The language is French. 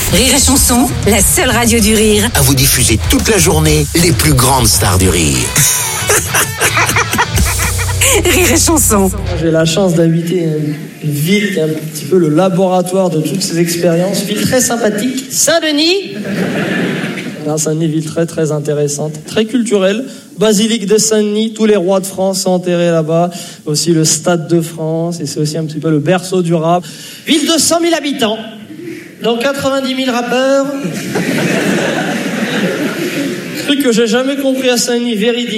Rire et Chanson, la seule radio du rire. À vous diffuser toute la journée les plus grandes stars du rire. Rire et Chanson. J'ai la chance d'inviter une ville qui est un petit peu le laboratoire de toutes ces expériences. Ville très sympathique, Saint-Denis. Saint-Denis, ville très très intéressante, très culturelle. Basilique de Saint-Denis, tous les rois de France sont enterrés là-bas. Aussi le Stade de France, et c'est aussi un petit peu le berceau du rap. Ville de 100 000 habitants, dont 90 000 rappeurs. Truc que j'ai jamais compris à Saint-Denis, véridique.